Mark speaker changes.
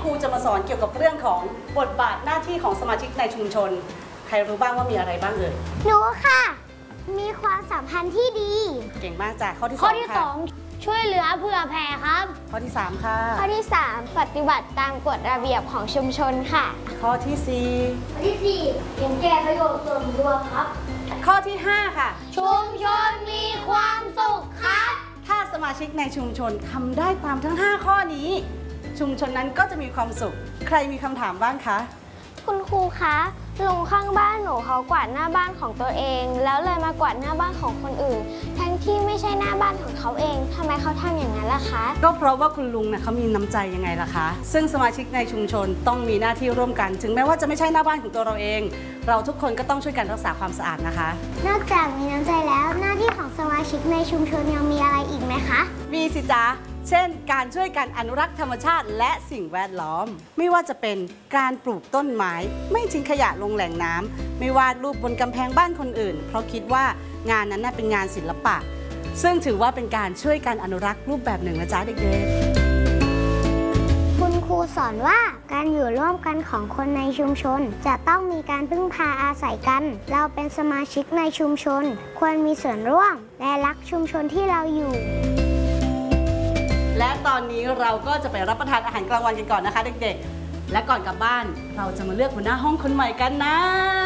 Speaker 1: ครูจะมาสอนเกี่ยวกับเรื่องของบทบาทหน้าที่ของสมาชิกในชุมชนใครรู้บ้างว่ามีอะไรบ้างเลย
Speaker 2: หนูค่ะ มีความสัมพันธ์ที่ดี
Speaker 1: เก่งมากจ้ะข้อที่
Speaker 2: ข้อ
Speaker 1: 2
Speaker 2: ที่
Speaker 1: ค่ะ
Speaker 2: 2 ช่วยเหลือเผื่อแผ่ครับ
Speaker 1: ข้อที่ 3 ค่ะ
Speaker 2: ข้อที่ 3 ปฏิบัติตามกฎระเบียบของชุมชนค่ะ
Speaker 1: ข้อที่
Speaker 2: ข้อที่4เห็นแก่ประโยชน์ส่วนรวมครับ
Speaker 1: 4 ข้อที่ 5 ค่ะ
Speaker 2: ชุมชนมีความสุขครับ
Speaker 1: ถ้าสมาชิกในชุมชนทำได้ตามทั้ง 5 ข้อนี้ ชุมชนนั้นก็จะมีความสุขใครมีคำถามบ้างคะ
Speaker 2: คุณครูคะลุงข้างบ้านหนูเขากวาดหน้าบ้านของตัวเอง แล้วเลยมากวาดหน้าบ้านของคนอื่น ทั้งที่ไม่ใช่หน้าบ้านของเขาเองทำไมเขาทำอย่างนั้นล่ะคะ
Speaker 1: ก็เพราะว่าคุณลุงเขามีน้ำใจยังไงล่ะคะซึ่งสมาชิกในชุมชนต้องมีหน้าที่ร่วมกัน ถึงแม้ว่าจะไม่ใช่หน้าบ้านของตัวเราเอง เราทุกคนก็ต้องช่วยกันรักษาความสะอาดนะคะ
Speaker 2: นอกจากมีน้ำใจแล้วหน้าที่ของสมาชิกในชุมชนยังมีอะไรอีกไหมคะ
Speaker 1: มีสิจ๊ะ เช่น การช่วยกันอนุรักษ์ธรรมชาติและสิ่งแวดล้อม ไม่ว่าจะเป็นการปลูกต้นไม้ ไม่ทิ้งขยะลงแหล่งน้ำไม่วาดรูปบนกำแพงบ้านคนอื่น เพราะคิดว่างานนั้นน่ะเป็นงานศิลปะ ซึ่งถือว่าเป็นการช่วยกันอนุรักษ์รูปแบบหนึ่งนะจ๊ะเด็กๆ
Speaker 2: คุณครูสอนว่าการอยู่ร่วมกันของคนในชุมชน จะต้องมีการพึ่งพาอาศัยกัน เราเป็นสมาชิกในชุมชน ควรมีส่วนร่วมและรักชุมชนที่เราอยู่
Speaker 1: และตอนนี้เราก็จะไปรับประทานอาหารกลางวันกันก่อนนะคะเด็กๆ และก่อนกลับบ้านเราจะมาเลือกหัวหน้าห้องคนใหม่กันนะ